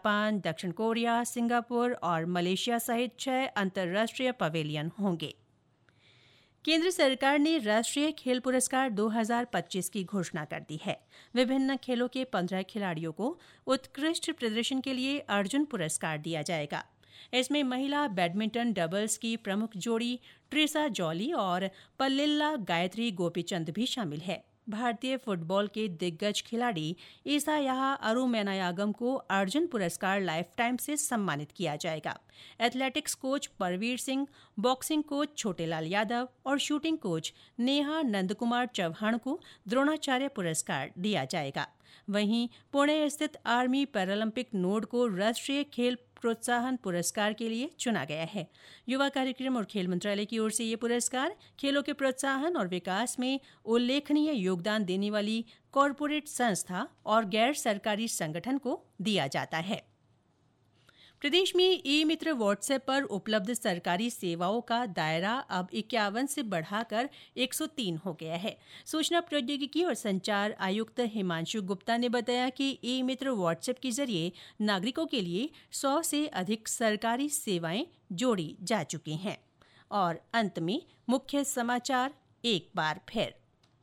Japan, दक्षिण Korea, Singapore और Malaysia सहित 6 अंतर्राष्ट्रीय पवेलियन होंगे। केंद्र सरकार ने राष्ट्रीय खेल पुरस्कार 2025 की घोषणा कर दी है। विभिन्न खेलों के 15 खिलाड़ियों को उत्कृष्ट प्रदर्शन के लिए अर्जुन पुरस्कार दिया जाएगा। इसमें महिला बैडमिंटन डबल्स की प्रमुख जोड़ी ट्रिसा जॉली और पल्लिल्ला गायत्री गोपीचंद भी शामिल है। भारतीय फुटबॉल के दिग्गज खिलाड़ी ईसायाह अरुमेनायागम को अर्जुन पुरस्कार लाइफ टाइम से सम्मानित किया जाएगा। Athletics coach Parveer Singh, boxing coach Chhotelal Yadav और शूटिंग कोच नेहा नंदकुमार चौहान को द्रोणाचार्य पुरस्कार दिया जाएगा। वहीं पुणे स्थित आर्मी पैरालंपिक नोड को राष्ट्रीय खेल प्रोत्साहन पुरस्कार के लिए चुना गया है। युवा कार्यक्रम और खेल मंत्रालय की ओर से ये पुरस्कार खेलों के प्रोत्साहन और विकास में उल्लेखनीय योगदान देने वाली कॉरपोरेट संस्था और गैर सरकारी संगठन को दिया जाता है। प्रदेश में ई मित्र व्हाट्सएप पर उपलब्ध सरकारी सेवाओं का दायरा अब 51 से बढ़ाकर 103 हो गया है। सूचना प्रौद्योगिकी और संचार आयुक्त हिमांशु गुप्ता ने बताया कि ई मित्र व्हाट्सएप के जरिए नागरिकों के लिए 100 से अधिक सरकारी सेवाएं जोड़ी जा चुकी हैं। और अंत में मुख्य समाचार एक बार फिर।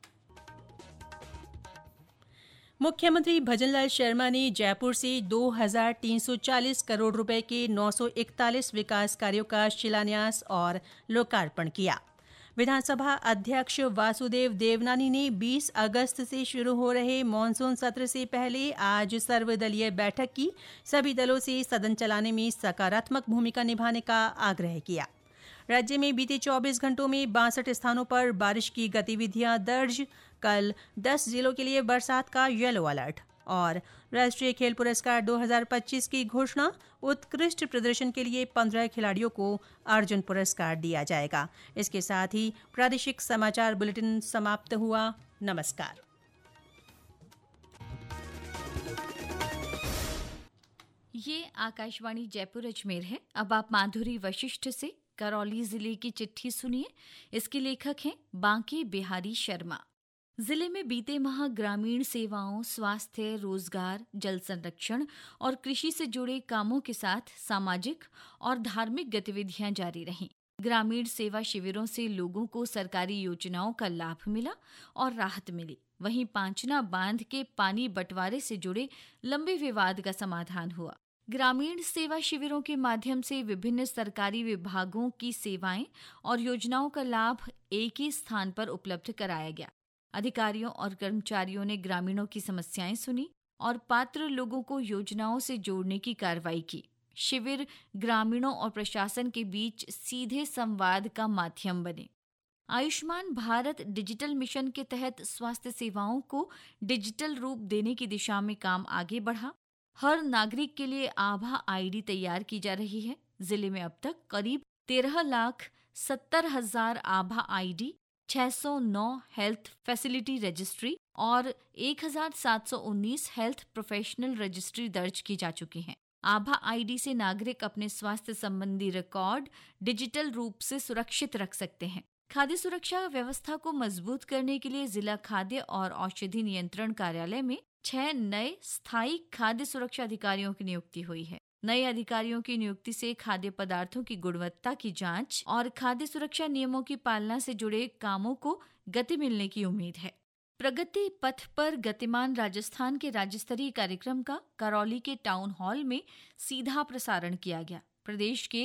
मुख्यमंत्री भजनलाल शर्मा ने जयपुर से 2,340 करोड़ रुपए के 941 विकास कार्यों का शिलान्यास और लोकार्पण किया। विधानसभा अध्यक्ष वासुदेव देवनानी ने 20 अगस्त से शुरू हो रहे मानसून सत्र से पहले आज सर्वदलीय बैठक की। सभी दलों से सदन चलाने में सकारात्मक भूमिका निभाने का आग्रह किया। राज्य में बीते 24 घंटों में 62 स्थानों पर बारिश की गतिविधियां दर्ज। कल 10 जिलों के लिए बरसात का येलो अलर्ट। और राष्ट्रीय खेल पुरस्कार 2025 की घोषणा। उत्कृष्ट प्रदर्शन के लिए 15 खिलाड़ियों को अर्जुन पुरस्कार दिया जाएगा। इसके साथ ही प्रादेशिक समाचार बुलेटिन समाप्त हुआ। नमस्कार। ये आकाशवाणी जयपुर अजमेर है। अब आप माधुरी वशिष्ठ से करौली जिले की चिट्ठी सुनिए। इसके लेखक हैं बांके बिहारी शर्मा। जिले में बीते माह ग्रामीण सेवाओं, स्वास्थ्य, रोजगार, जल संरक्षण और कृषि से जुड़े कामों के साथ सामाजिक और धार्मिक गतिविधियां जारी रहीं। ग्रामीण सेवा शिविरों से लोगों को सरकारी योजनाओं का लाभ मिला और राहत मिली। वहीं पांचना बांध के पानी बंटवारे से जुड़े लंबे विवाद का समाधान हुआ। ग्रामीण सेवा शिविरों के माध्यम से विभिन्न सरकारी विभागों की सेवाएं और योजनाओं का लाभ एक ही स्थान पर उपलब्ध कराया गया। अधिकारियों और कर्मचारियों ने ग्रामीणों की समस्याएं सुनी और पात्र लोगों को योजनाओं से जोड़ने की कार्रवाई की। शिविर ग्रामीणों और प्रशासन के बीच सीधे संवाद का माध्यम बने। आयुष्मान भारत डिजिटल मिशन के तहत स्वास्थ्य सेवाओं को डिजिटल रूप देने की दिशा में काम आगे बढ़ा। हर नागरिक के लिए आभा आईडी तैयार की जा रही है। जिले में अब तक करीब 13,70,000 आभा आईडी, 609 हेल्थ फैसिलिटी रजिस्ट्री और 1,719 हेल्थ प्रोफेशनल रजिस्ट्री दर्ज की जा चुकी हैं। आभा आईडी से नागरिक अपने स्वास्थ्य संबंधी रिकॉर्ड डिजिटल रूप से सुरक्षित रख सकते हैं। खाद्य सुरक्षा व्यवस्था को मजबूत करने के लिए जिला खाद्य और औषधि नियंत्रण कार्यालय में 6 नए स्थायी खाद्य सुरक्षा अधिकारियों की नियुक्ति हुई है। नए अधिकारियों की नियुक्ति से खाद्य पदार्थों की गुणवत्ता की जांच और खाद्य सुरक्षा नियमों की पालना से जुड़े कामों को गति मिलने की उम्मीद है। प्रगति पथ पर गतिमान राजस्थान के राज्य स्तरीय कार्यक्रम का करौली के टाउन हॉल में सीधा प्रसारण किया गया। प्रदेश के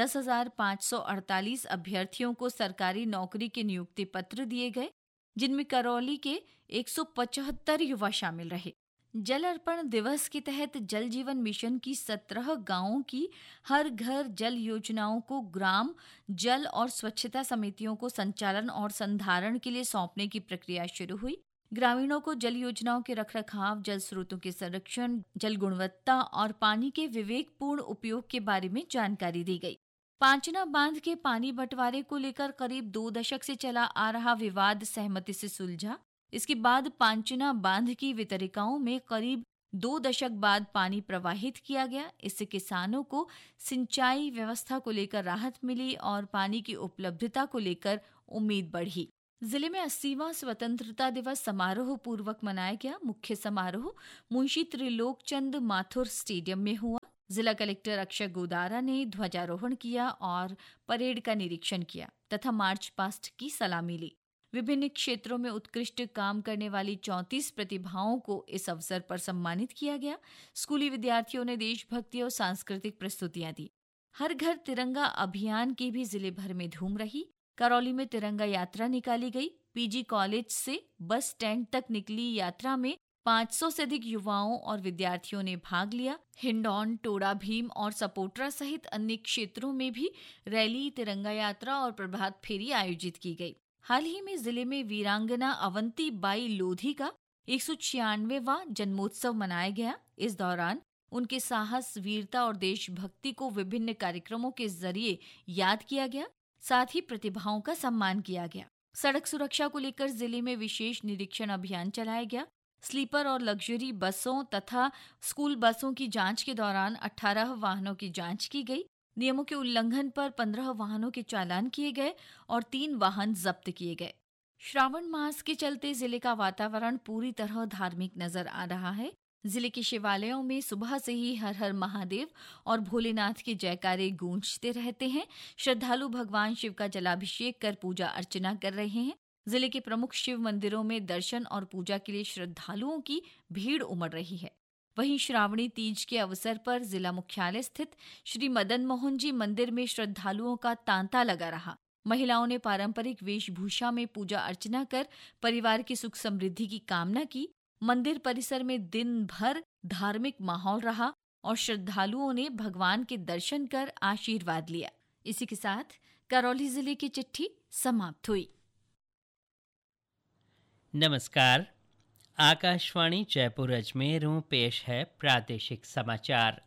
10,548 अभ्यर्थियों को सरकारी नौकरी के नियुक्ति पत्र दिए गए, जिनमें करौली के 175 युवा शामिल रहे। जल अर्पण दिवस के तहत जल जीवन मिशन की 17 गांवों की हर घर जल योजनाओं को ग्राम जल और स्वच्छता समितियों को संचालन और संधारण के लिए सौंपने की प्रक्रिया शुरू हुई। ग्रामीणों को जल योजनाओं के रखरखाव, जल स्रोतों के संरक्षण, जल गुणवत्ता और पानी के विवेकपूर्ण उपयोग के बारे में जानकारी दी गई। पांचना बांध के पानी बंटवारे को लेकर करीब 2 दशक से चला आ रहा विवाद सहमति से सुलझा। इसके बाद पांचना बांध की वितरिकाओं में करीब 2 दशक बाद पानी प्रवाहित किया गया। इससे किसानों को सिंचाई व्यवस्था को लेकर राहत मिली और पानी की उपलब्धता को लेकर उम्मीद बढ़ी। जिले में 80वां स्वतंत्रता दिवस समारोह पूर्वक मनाया गया। मुख्य समारोह मुंशी त्रिलोकचंद माथुर स्टेडियम में हुआ। जिला कलेक्टर अक्षय गोदारा ने ध्वजारोहण किया और परेड का निरीक्षण किया तथा मार्च पास्ट की सलामी ली। विभिन्न क्षेत्रों में उत्कृष्ट काम करने वाली 34 प्रतिभाओं को इस अवसर पर सम्मानित किया गया। स्कूली विद्यार्थियों ने देशभक्ति और सांस्कृतिक प्रस्तुतियां दी। हर घर तिरंगा अभियान की भी जिले भर में धूम रही। करौली में तिरंगा यात्रा निकाली गई। पीजी कॉलेज से बस स्टैंड तक निकली यात्रा में 500 से अधिक युवाओं और विद्यार्थियों ने भाग लिया। हिंडौन, टोडा भीम और सपोटरा सहित अन्य क्षेत्रों में भी रैली, तिरंगा यात्रा और प्रभात फेरी आयोजित की गई। हाल ही में जिले में वीरांगना अवंती बाई लोधी का 196वां जन्मोत्सव मनाया गया। इस दौरान उनके साहस, वीरता और देशभक्ति को विभिन्न कार्यक्रमों के जरिए याद किया गया। साथ ही प्रतिभाओं का सम्मान किया गया। सड़क सुरक्षा को लेकर जिले में विशेष निरीक्षण अभियान चलाया गया। स्लीपर और लग्जरी बसों तथा स्कूल बसों की जांच के दौरान 18 वाहनों की जांच की गई। नियमों के उल्लंघन पर 15 वाहनों के चालान किए गए और 3 वाहन जब्त किए गए। श्रावण मास के चलते जिले का वातावरण पूरी तरह धार्मिक नजर आ रहा है। जिले के शिवालयों में सुबह से ही हर हर महादेव और भोलेनाथ के जयकारे गूंजते रहते हैं। श्रद्धालु भगवान शिव का जलाभिषेक कर पूजा अर्चना कर रहे हैं। जिले के प्रमुख शिव मंदिरों में दर्शन और पूजा के लिए श्रद्धालुओं की भीड़ उमड़ रही है। वहीं श्रावणी तीज के अवसर पर जिला मुख्यालय स्थित श्री मदन मोहन जी मंदिर में श्रद्धालुओं का तांता लगा रहा। महिलाओं ने पारंपरिक वेशभूषा में पूजा अर्चना कर परिवार की सुख समृद्धि की कामना की। मंदिर परिसर में दिन भर धार्मिक माहौल रहा और श्रद्धालुओं ने भगवान के दर्शन कर आशीर्वाद लिया। इसी के साथ करौली जिले की चिट्ठी समाप्त हुई। नमस्कार, आकाशवाणी जयपुर अजमेर पेश है प्रादेशिक समाचार।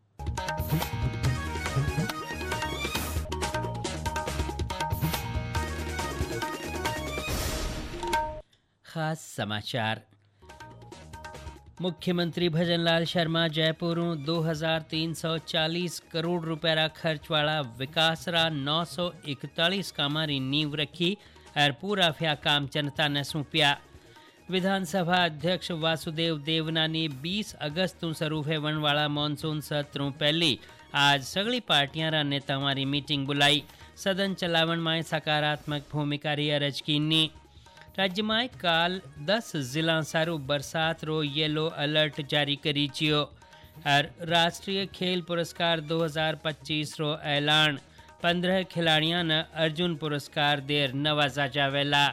खास समाचार। मुख्यमंत्री भजनलाल शर्मा जयपुर 2340 करोड़ रुपया खर्चवाड़ा विकासरा 941 कामारी नींव रखी और पूरा फ्या काम जनता ने सौंपया। विधानसभा अध्यक्ष वासुदेव देवना ने 20 अगस्त तो शुरू होने वाला मानसून सत्रों पहले आज सगली पार्टियां रा नेताओं री मीटिंग बुलाई। सदन चलावन में सकारात्मक भूमिका री अरज कीनी। राज्य में काल 10 जिला सारू बरसात रो येलो अलर्ट जारी करी चियो और राष्ट्रीय खेल पुरस्कार 2025 रो ऐलान। 15 खिलाड़ियों ने अर्जुन पुरस्कार देर नवाजा जावेला।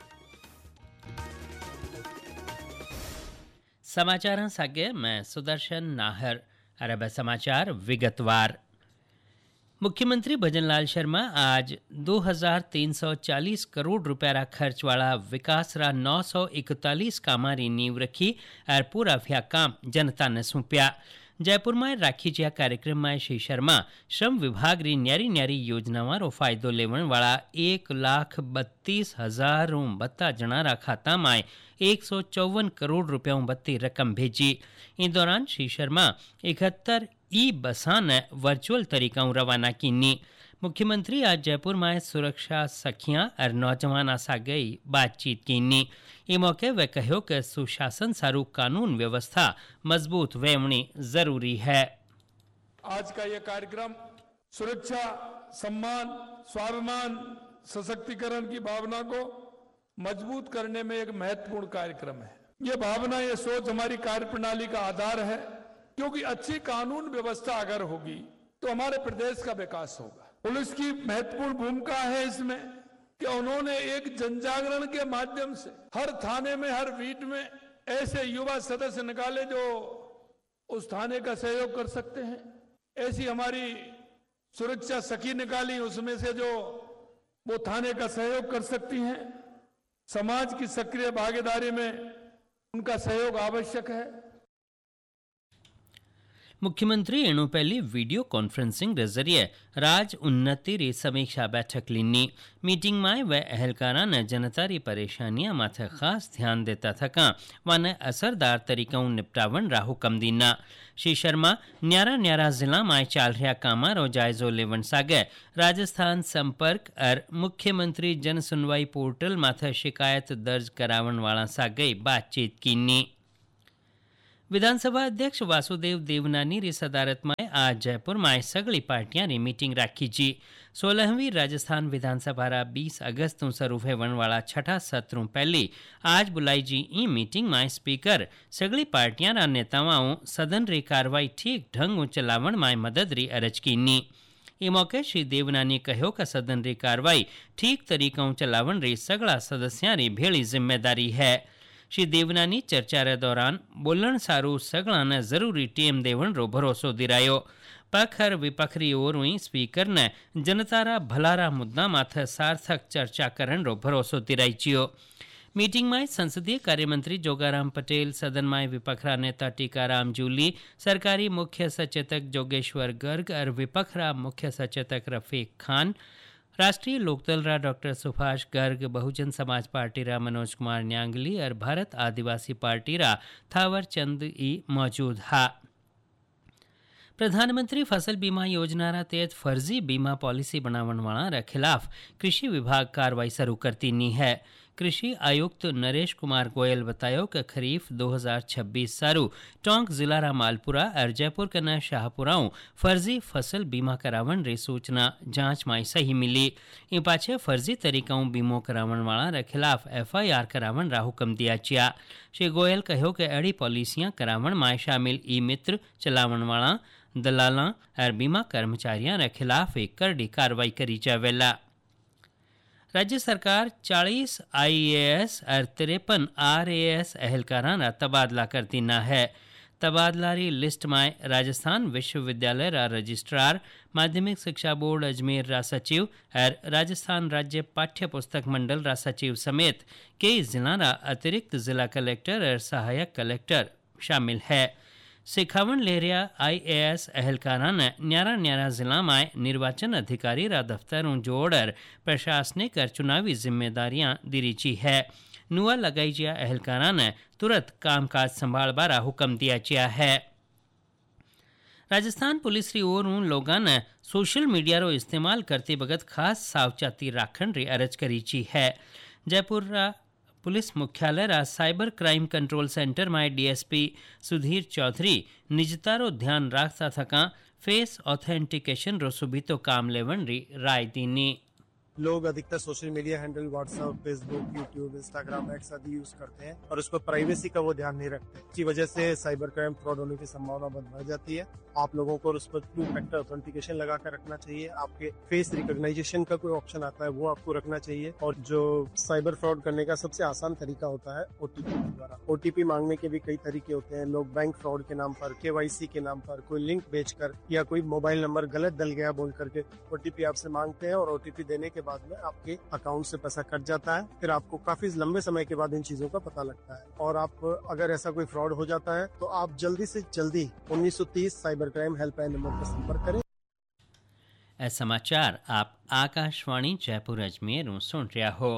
समाचार सागे मैं सुदर्शन नाहर। अरब समाचार विगतवार। मुख्यमंत्री भजनलाल शर्मा आज 2340 करोड़ रुपया खर्चवाड़ा विकासरा 941 कामारी नींव रखी और पूरा फ्या काम जनता ने सौंपया। जयपुर में राखी जया कार्यक्रम में श्री शर्मा श्रम विभाग री न्यारी न्यारी योजनाओं रो फायदो लेवन वाला 1,32,000 बत्ता जनारा खाता में 154 करोड़ रुपयों बत्ती रकम भेजी। इस दौरान श्री शर्मा 71 ई बसान वर्चुअल तरीका रवाना कीनी। मुख्यमंत्री आज जयपुर में सुरक्षा सखियां और नौजवान सा गई बातचीत कीनी। इस मौके वे कहो कि सुशासन सारू कानून व्यवस्था मजबूत वेवनी जरूरी है। आज का ये कार्यक्रम सुरक्षा, सम्मान, स्वाभिमान, सशक्तिकरण की भावना को मजबूत करने में एक महत्वपूर्ण कार्यक्रम है। ये भावना, ये सोच हमारी कार्यप्रणाली का आधार है, क्योंकि अच्छी कानून व्यवस्था अगर होगी तो हमारे प्रदेश का विकास होगा। पुलिस की महत्वपूर्ण भूमिका है इसमें कि उन्होंने एक जनजागरण के माध्यम से हर थाने में, हर बीट में ऐसे युवा सदस्य निकाले जो उस थाने का सहयोग कर सकते हैं। ऐसी हमारी सुरक्षा सखी निकाली, उसमें से जो वो थाने का सहयोग कर सकती हैं। समाज की सक्रिय भागीदारी में उनका सहयोग आवश्यक है। मुख्यमंत्री एणु पहली वीडियो कॉन्फ्रेंसिंग रे जरिए राज उन्नति री समीक्षा बैठक लीनी। मीटिंग में वे अहलकारा ने जनता री परेशानियां माथे खास ध्यान देता थका वाने असरदार तरीकों निपटावन रा हुकम दीना। श्री शर्मा न्यारा जिला में चाल रहा कामा रो जायजो लेवन सागे राजस्थान संपर्क और मुख्यमंत्री जन सुनवाई पोर्टल माथे शिकायत दर्ज करावन वाला सागे बातचीत कीनी। विधानसभा अध्यक्ष वासुदेव देवनानी री सदारत में आज जयपुर में सगली पार्टियां री मीटिंग राखी जी। 16वीं राजस्थान विधानसभा रा 20 अगस्त तो शुरू होने वाला छठा सत्र पहली आज बुलाई जी ई मीटिंग में स्पीकर सगली पार्टियां रा नेताओं सदन री कार्रवाई ठीक ढंग चलावण में मदद री अरज कीनी। ई मौके श्री देवनानी कहो कि सदन री कार्रवाई ठीक तरीकों चलावण री सगला सदस्यां री भेड़ी जिम्मेदारी है। श्री देवनानी चर्चा रे दौरान बोलन सारू सगला ने जरूरी टेम देवण रो भरोसो दिरायो। पक्ष और विपक्ष री ओर हुई स्पीकर ने जनता रा भलारा मुद्दा माथे सार्थक चर्चा करन रो भरोसो दिराईचियो। मीटिंग में संसदीय कार्यमंत्री जोगाराम पटेल, सदन में विपक्ष नेता टीकाराम जूली, सरकारी मुख्य सचेतक जोगेश्वर गर्ग और विपक्ष मुख्य सचेतक रफीक खान, राष्ट्रीय लोकदल रा डॉक्टर सुभाष गर्ग, बहुजन समाज पार्टी रा मनोज कुमार न्यांगली और भारत आदिवासी पार्टी रा थावर चंद ई मौजूद हा। प्रधानमंत्री फसल बीमा योजना रा तहत फर्जी बीमा पॉलिसी बनावन वाला रा खिलाफ कृषि विभाग कार्रवाई शुरू करती नी है। कृषि आयुक्त नरेश कुमार गोयल बतायो कि खरीफ 2026 सारू टोंक जिला रा मालपुरा और जयपुर के न शाहपुराओं फर्जी फसल बीमा करावन री सूचना जांच में सही मिली। इन पाछे फर्जी तरीकों बीमो करावन वाला रे खिलाफ FIR करावन रा हुक्म दिया चिया। श्री गोयल कहो कि अड़ी पॉलिसियां करावन में शामिल ई मित्र चलावन वाला दलालां और बीमा कर्मचारियों रे खिलाफ एक करड़ी कार्रवाई करी जावेला। राज्य सरकार 40 IAS और 53 RAS अहलकारा रा तबादला करती न है। तबादला री लिस्ट में राजस्थान विश्वविद्यालय रा रजिस्ट्रार, माध्यमिक शिक्षा बोर्ड अजमेर रा सचिव और राजस्थान राज्य पाठ्य पुस्तक मंडल रा सचिव समेत कई जिला रा अतिरिक्त जिला कलेक्टर और सहायक कलेक्टर शामिल है। सिखावन लेरिया IAS अहलकारा ने न्यारा जिला में निर्वाचन अधिकारी रा दफ्तरों जोड़ प्रशासनिक और चुनावी जिम्मेदारियां दिरीची है। नुआ लगाई जिया अहलकारा ने तुरंत कामकाज संभालवा रा हुक्म दिया चिया है। राजस्थान पुलिस री ओर लोगों ने सोशल मीडिया रो इस्तेमाल करते बगत खास सावचाती राखण री अरज करीची है। जयपुर पुलिस मुख्यालय रा साइबर क्राइम कंट्रोल सेंटर में DSP सुधीर चौधरी निजता रो ध्यान राखता थका फेस ऑथेंटिकेशन रो सुबितो काम लेवन री राय दीनी। लोग अधिकतर social media handle WhatsApp, Facebook, YouTube, Instagram, x आदि यूज करते हैं और उस पर प्राइवेसी का वो ध्यान नहीं रखते। इसी वजह से साइबर क्राइम फ्रॉड होने की संभावना बहुत बढ़ जाती है। आप लोगों को उस पर 2 फैक्टर ऑथेंटिकेशन लगा कर रखना चाहिए। आपके फेस रिकॉग्नाइजेशन का कोई ऑप्शन आता है वो आपको रखना चाहिए। और जो साइबर फ्रॉड करने का सबसे आसान तरीका होता है OTP के द्वारा। OTP मांगने के भी कई तरीके होते हैं। लोग बैंक फ्रॉड के नाम पर, KYC के नाम पर कोई लिंक बेचकर या कोई मोबाइल नंबर गलत डल गया बोल करके OTP आपसे मांगते हैं और OTP देने के बाद में आपके अकाउंट से पैसा कट जाता है। फिर आपको काफी लंबे समय के बाद इन चीजों का पता लगता है। और आप अगर ऐसा कोई फ्रॉड हो जाता है तो आप जल्दी से जल्दी 1930 साइबर क्राइम हेल्पलाइन नंबर पर संपर्क करें। समाचार आप आकाशवाणी जयपुर अजमेर सुन रहा हो।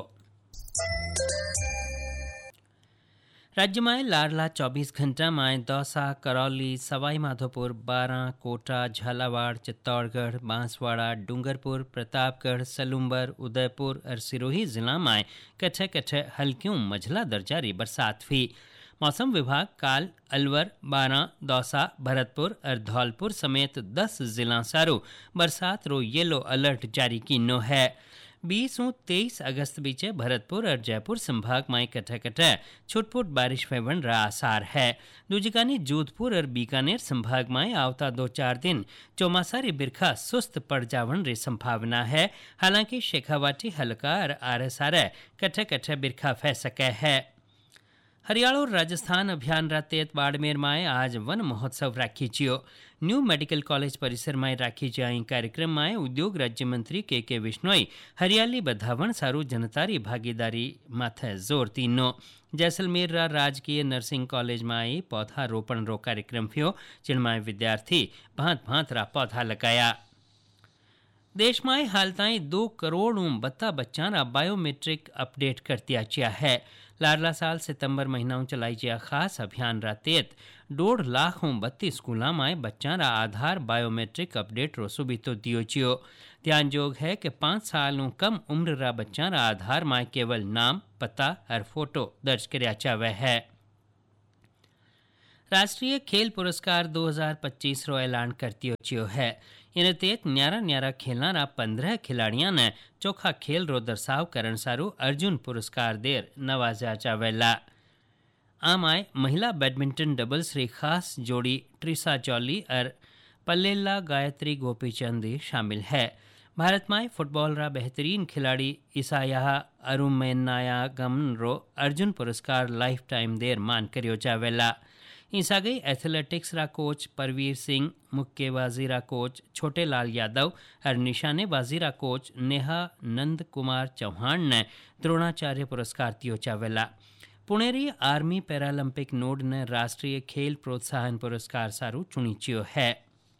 राज्य में लाडला 24 घंटा में दौसा, करौली, सवाई माधोपुर, बारां, कोटा, झालावाड़, चित्तौड़गढ़, बांसवाड़ा, डूंगरपुर, प्रतापगढ़, सलूम्बर, उदयपुर और सिरोही जिला में कच्चे कच्चे हल्की मझला दर्जा री बरसात हुई। मौसम विभाग काल अलवर, बारां, दौसा, भरतपुर और धौलपुर समेत 10 जिला सारू बरसात रो येलो अलर्ट जारी किनो है। 20 और 23 अगस्त बीचे भरतपुर और जयपुर संभाग में कटे छुटपुट बारिश होवन रा आसार है। दूजिकानी जोधपुर और बीकानेर संभाग में आवता 2-4 दिन चौमासारी बिरखा सुस्त पड़ जावन री संभावना है। हालांकि शेखावाटी हल्का और RSR कटे बिरखा फै सके है। हरियाणा और राजस्थान अभियान रा तहत बाड़मेर में आज वन महोत्सव राखी चियो। न्यू मेडिकल कॉलेज परिसर में राखी जाई कार्यक्रम में उद्योग राज्य मंत्री के विश्नोई हरियाली बधावण सारू जनतारी भागीदारी माथे जोर तीनो। जैसलमेर राजकीय नर्सिंग कॉलेज में आई पौधारोपण रो कार्यक्रम थयो, जिनमें विद्यार्थी भांत भांत रा पौधा लगाया। देश में हाल ताई 2 करोड़ बत्ता बच्चा बायोमेट्रिक अपडेट कर दिया गया है। लाडला साल सितंबर महीना चलाई गया खास अभियान रा तहत 1.5 लाख 32 स्कूलों में बच्चा रा आधार बायोमेट्रिक अपडेट रो सुविधा दियो चियो। ध्यानजोग है कि 5 साल कम उम्र रा बच्चा रा आधार में केवल नाम, पता और फोटो दर्ज करया जावे है। राष्ट्रीय खेल पुरस्कार 2025 रो ऐलान कर दियो चियो है। इन तहत न्यारा खेलना रा 15 खिलाड़ियों ने चोखा खेल रो दर्शाव करण सारू अर्जुन पुरस्कार देर नवाजा जावेला। आमाय महिला बैडमिंटन डबल्स री खास जोड़ी ट्रिसा जॉली और पल्लेला गायत्री गोपीचंद शामिल है। भारत में फुटबॉल रा बेहतरीन खिलाड़ी ईसाया अरुमेनायागम रो अर्जुन पुरस्कार लाइफ टाइम देर मान करियो जावेला। ईसा गई एथलेटिक्स रा कोच परवीर सिंह, मुक्केबाजी रा कोच छोटे लाल यादव और निशानेबाजी रा कोच नेहा नंद कुमार चौहान ने द्रोणाचार्य पुरस्कार दियो जावेला। पुणेरी आर्मी पैरालंपिक नोड ने राष्ट्रीय खेल प्रोत्साहन पुरस्कार सारू चुनीचियो है।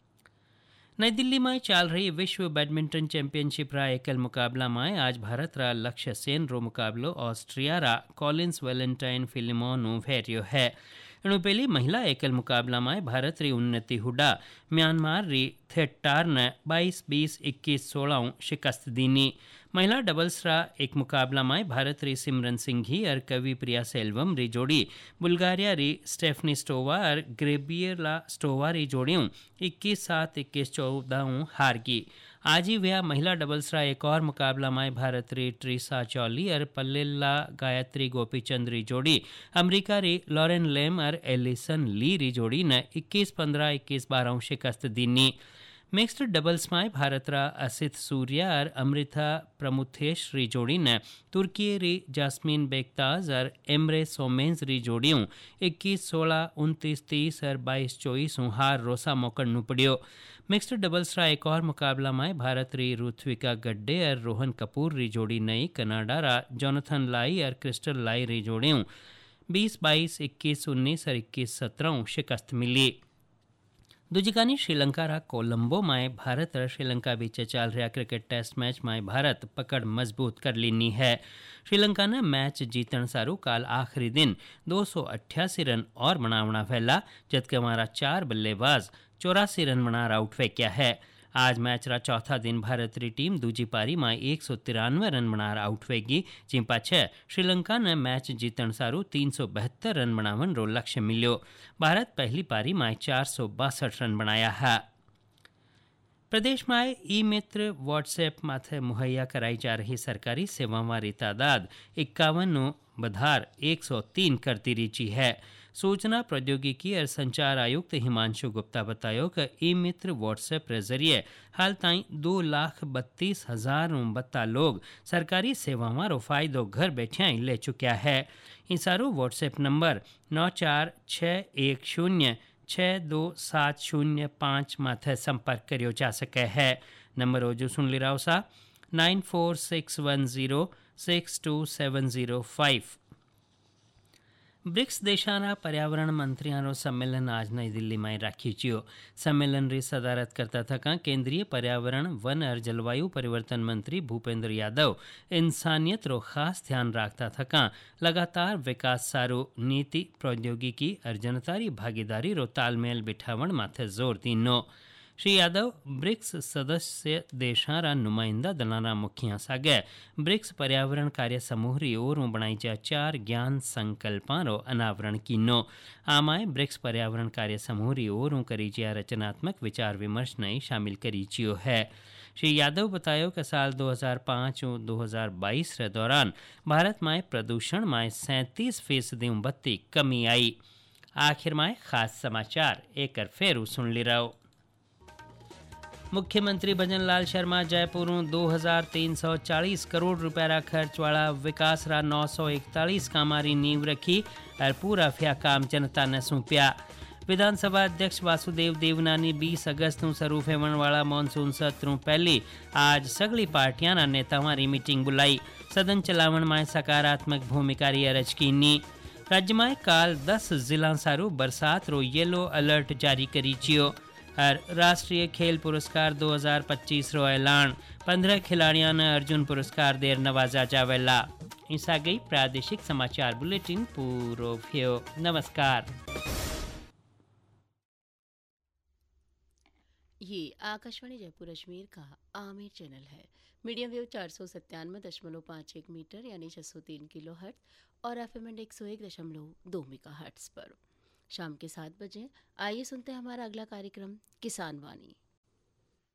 नई दिल्ली में चल रही विश्व बैडमिंटन चैंपियनशिप रा एकल मुकाबला में आज भारत रा लक्ष्य सेन रो मुकाबलो ऑस्ट्रिया रा कॉलिन्स वैलेंटाइन फिलिमोन भेरियो है। इनु पहली महिला एकल मुकाबला में भारत री उन्नति हुडा म्यांमार री थेटार ने 22-20, 21-16 शिकस्त दीनी। महिला डबल्स रा एक मुकाबला में भारत री सिमरन सिंघी और कवि प्रिया सेल्वम री जोड़ी बुल्गारिया री स्टेफनी स्टोवा और ग्रेबियला स्टोवा री जोड़ियों 21-7, 21-14 हार की। आज ही वह महिला डबल्स रा एक और मुकाबला में भारत री ट्रिसा चौली और पल्लेला गायत्री गोपीचंद री जोड़ी अमेरिका री लॉरेन लेम और एलिसन ली री जोड़ी ने 21-15, 21-12 शिकस्त दीनी। मिक्स्ड डबल्स में भारत रा असित सूर्या और अमृता प्रमुथेश री जोड़ी ने तुर्की री जास्मीन बेगताज और एमरे सोमेंस री जोड़ियों 21-16, 29-30 और 22-24 हार रोसा मोकड़ नुपड़ियो। मिक्स्ड डबल्स रा एक और मुकाबला में भारत री रुथविका गड्डे और रोहन कपूर री जोड़ी नई कनाडा रा जोनाथन लाई और क्रिस्टल लाई री जोड़ियों 20-22, 21-19 और 21-17 शिकस्त मिली। दूजिकानी श्रीलंका रा कोलंबो में भारत और श्रीलंका बीच चल रहा क्रिकेट टेस्ट मैच में भारत पकड़ मजबूत कर लीनी है। श्रीलंका ने मैच जीतन सारू काल आखिरी दिन 288 रन और बनावना फैला, जबकि हमारा 4 बल्लेबाज 84 रन बनार आउट फेंकिया है। आज मैच रा चौथा दिन भारत री टीम दूजी पारी में 193 रन बनार आउट फेंकी, जिन पाछे श्रीलंका ने मैच जीतन सारू 372 रन बनावन रो लक्ष्य मिल्यो। भारत पहली पारी में 462 रन बनाया है। प्रदेश में ई मित्र व्हाट्सएप माथे मुहैया कराई जा रही सरकारी सेवाओं की तादाद 51 बधार 103 करती रीची है। सूचना प्रौद्योगिकी और संचार आयुक्त हिमांशु गुप्ता बतायो कि ई मित्र व्हाट्सएप के जरिए हाल ताई 2,32,000 लोग सरकारी सेवाओं रो फायदो घर बैठे ले चुका है। इन सारो व्हाट्सएप नंबर 9461162705 माथे संपर्क करियो जा सके है। नंबर ओजो सुन ली राव सा 9461062705। ब्रिक्स देशाना पर्यावरण मंत्रियों सम्मेलन आज नई दिल्ली में राखी चियो। सम्मेलन री सदारत करता था केंद्रीय पर्यावरण, वन और जलवायु परिवर्तन मंत्री भूपेंद्र यादव इंसानियत रो खास ध्यान रखता था लगातार विकास सारो नीति, प्रौद्योगिकी और जनतारी भागीदारी रो तालमेल बिठावण माथे जोर दीनो। श्री यादव ब्रिक्स सदस्य देशों रा नुमाइंदा दलाना मुखिया सागे ब्रिक्स पर्यावरण कार्य समूह री ओर बनाई जा 4 ज्ञान संकल्पों रो अनावरण कीनो। आमाय ब्रिक्स पर्यावरण कार्य समूह री ओर करी जा रचनात्मक विचार विमर्श नई शामिल करी चियो है। श्री यादव बतायो कि साल 2005 और 2022 के दौरान भारत में प्रदूषण में 37% बत्ती कमी आई। आखिर में खास समाचार एक फेर सुन ली रहो। मुख्यमंत्री भजन लाल शर्मा जयपुर 2,340 करोड़ रुपया खर्च वाला विकास रा 941 कामारी नींव रखी और पूरा फ्या काम जनता ने सौंप्या। विधानसभा अध्यक्ष वासुदेव देवनानी 20 अगस्त ਨੂੰ ਸ਼ੁਰੂ ਹੋਣ ਵਾਲਾ ਮੌਨਸੂਨ ਸत्र ਤੋਂ ਪਹਿਲੇ आज सगली पार्टियां ना नेतावां री मीटिंग बुलाई। सदन चलावण में सकारात्मक भूमिका री अरज कीनी। राज्य में काल 10 जिला सारू बरसात रो येलो अलर्ट जारी करी छियो। और राष्ट्रीय खेल पुरस्कार 2025 रो ऐलान। 15 खिलाड़ियों ने अर्जुन पुरस्कार देर नवाजा जावेला। ईसा गई प्रादेशिक समाचार बुलेटिन पूरो थियो। नमस्कार। ये आकाशवाणी जयपुर अजमेर का आमिर चैनल है। मीडियम वेव 497.51 मीटर यानी 603 किलो हर्ट्ज और FM 101.2 मेगा हर्ट्ज पर शाम के 7 बजे आइए सुनते हैं हमारा अगला कार्यक्रम किसान वाणी।